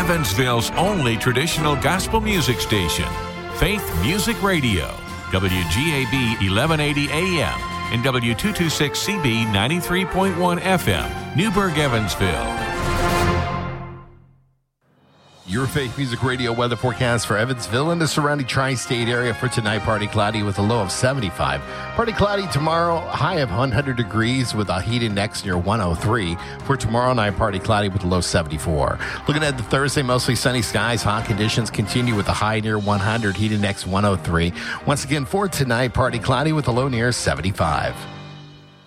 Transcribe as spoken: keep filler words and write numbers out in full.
Evansville's only traditional gospel music station, Faith Music Radio, W G A B eleven eighty A M and W two twenty-six C B ninety-three point one F M, Newburgh, Evansville. Your Faith Music Radio weather forecast for Evansville and the surrounding tri-state area for tonight. Partly cloudy with a low of seventy-five. Partly cloudy tomorrow, high of one hundred degrees with a heat index near one oh three. For tomorrow night, partly cloudy with a low seventy-four. Looking at the Thursday, mostly sunny skies. Hot conditions continue with a high near one hundred, heat index one oh three. Once again, for tonight, partly cloudy with a low near seventy-five.